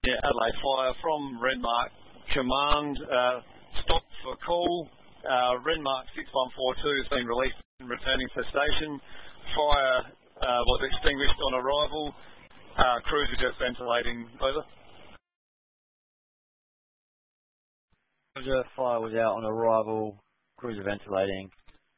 Yeah, Adelaide Fire from Renmark. Command, stop for call. Renmark 6142 has been released and returning to station. Fire was extinguished on arrival. Cruiser just ventilating, over. Cruiser, fire was out on arrival. Cruiser ventilating.